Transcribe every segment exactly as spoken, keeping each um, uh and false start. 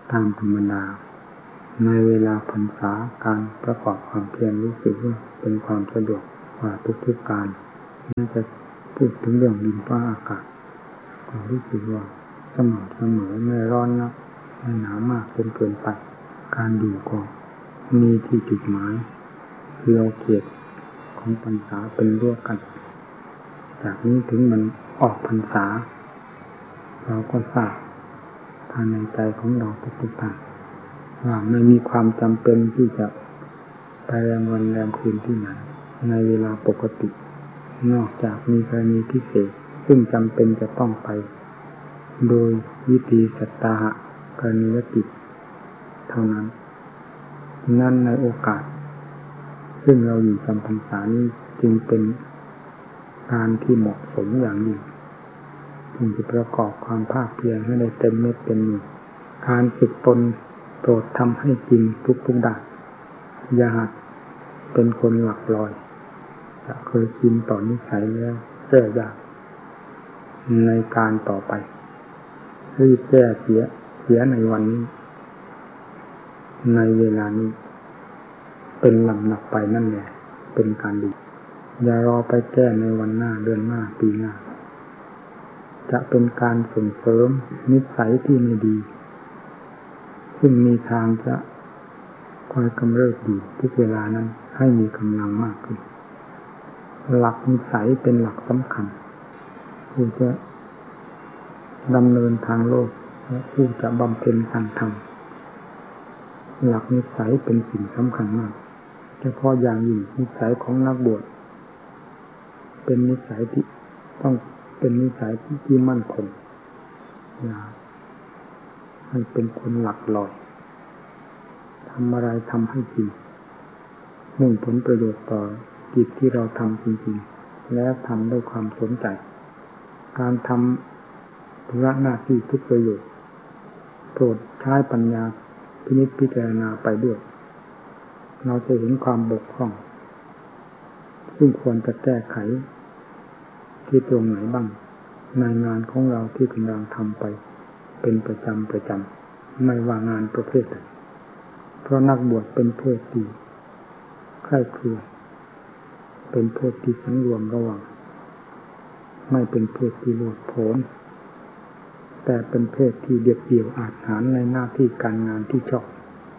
ตามธรรมดาในเวลาพรรษาการประกอบความเพียรรู้สึกว่าเป็นความสะดวกกว่าทุกๆการน่าจะพูดถึงเรื่องดินฟ้าอากาศก็รู้สึกว่าสม่ำเสมอไม่ร้อนนักไม่หนาวมากจนเกินไปการอยู่ก็มีที่จุดหมายคือเอาเขตของพรรษาเป็นรั้วกันจากนี้ถึงมันออกพรรษาเราก็ทราบภายในใจของเราทุกๆท่านว่าไม่มีความจำเป็นที่จะไปแรมวันแรมคืนที่ไหนในเวลาปกตินอกจากมีกรณีพิเศษซึ่งจำเป็นจะต้องไปโดยวิธีสัตตาหะกรณียกิจเท่านั้นนั่นในโอกาสซึ่งเราอยู่จำพรรษานี้จึงเป็นการที่เหมาะสมอย่างยิ่งจึงจะประกอบความภาคเพียรให้ได้เต็มเม็ดเต็มหน่วยการฝึกตนโปรดทำให้จริงทุกๆด้านอย่าหัดเป็นคนหลักลอยจะเคยชินต่อนิสัยแล้วแก้ยากในการต่อไปรีบแก้เสียเสียในวันนี้ในเวลานี้เป็นลำหนักไปนั่นแหละเป็นการดีอย่ารอไปแก้ในวันหน้าเดือนหน้าปีหน้าจะเป็นการส่งเสริมนิสัยที่ไม่ดีซึ่งมีทางจะคอยกำเริบอยู่ทุกเวลานั้นให้มีกำลังมากขึ้นหลักนิสัยเป็นหลักสำคัญผู้จะดำเนินทางโลกและผู้จะบำเพ็ญทางธรรมหลักนิสัยเป็นสิ่งสำคัญมากเฉพาะอย่างยิ่งนิสัยของนักบวชเป็นนิสัยที่ต้องเป็นนิสัยที่มั่นคงอย่าให้เป็นคนหลักลอยทำอะไรทำให้จริงมุ่งผลประโยชน์ต่อกิจที่เราทำจริงๆและทำด้วยความสนใจการทำธุระหน้าที่ทุกประโยชน์โปรดใช้ปัญญาพินิจพิจารณาไปด้วยเราจะเห็นความบกพร่องซึ่งควรจะแก้ไขที่ตรงไหนบ้างในงานของเราที่กำลังทำไปเป็นประจำประจำไม่ว่างานประเภทใดเพราะนักบวชเป็นเพศที่ใคร่ครวญเป็นเพศที่สังรวมระวังไม่เป็นเพศที่โลดโผนแต่เป็นเพศที่เด็ดเดี่ยวอาจหาญในหน้าที่การงานที่ชอบ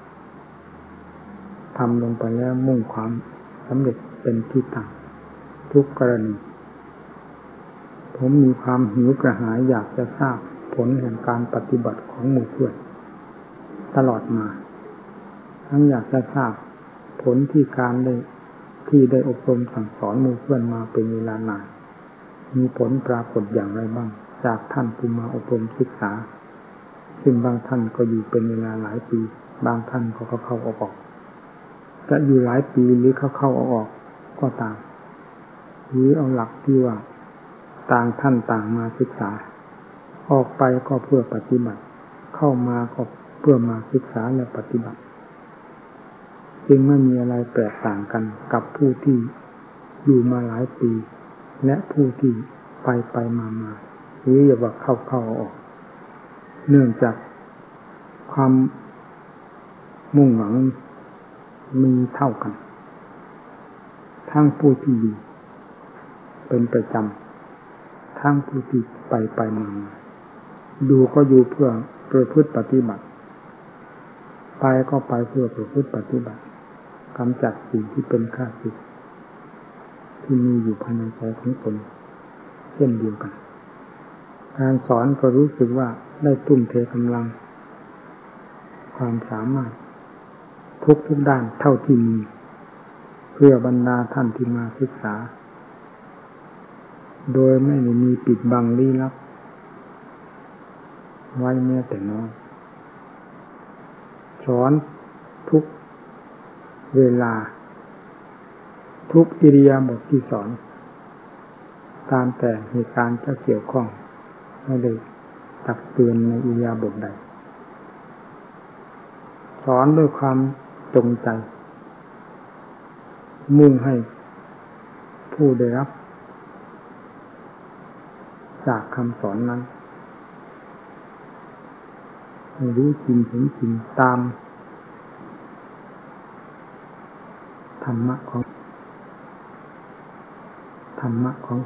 ทำลงไปแล้วมุ่งความสำเร็จเป็นที่ตั้งทุกกรณีผมมีความหิวกระหายอยากจะทราบผลแห่งการปฏิบัติของหมู่เพื่อนตลอดมาทั้งอยากจะทราบผลที่การได้ที่ได้อบรมสั่งสอนหมู่เพื่อนมาเป็นเวลานานมีผลปรากฏอย่างไรบ้างจากท่านผู้มาอบรมศึกษาซึ่งบางท่านก็อยู่เป็นเวลาหลายปีบางท่านก็เข้าเข้าออกออกจะอยู่หลายปีหรือเข้าเข้าออกออกก็ตามหรือเอาหลักที่ว่าต่างท่านต่างมาศึกษาออกไปก็เพื่อปฏิบัติเข้ามาก็เพื่อมาศึกษาและปฏิบัติจึงไม่มีอะไรแตกต่างกันกับผู้ที่อยู่มาหลายปีและผู้ที่ไปไปมามาหรืออย่าว่าเข้าเข้าออกเนื่องจากความมุ่งหวังมีเท่ากันทั้งผู้ที่อยู่เป็นประจำทั้งผู้ที่ไปไปมามาดูก็อยู่เพื่อประพฤติปฏิบัติไปก็ไปเพื่อประพฤติปฏิบัติกำจัดสิ่งที่เป็นข้าศึกที่มีอยู่ภายในใจของตนเช่นเดียวกันการสอนก็รู้สึกว่าได้ทุ่มเทกำลังความสามารถทุกทุกด้านเท่าที่มีเพื่อบรรดาท่านที่มาศึกษาโดยไม่ได้มีปิดบังลี้ลับไว้แม้แต่น้อยสอนทุกเวลาทุกอิริยาบถที่สอนตามแต่เหตุการณ์จะเกี่ยวข้องไม่ได้ตักเตือนในอิริยาบถใดสอนด้วยความจงใจมุ่งให้ผู้ได้รับจากคำสอนนั้นให้รู้จริงเห็นจริงตามธรรมะของธรรมะของ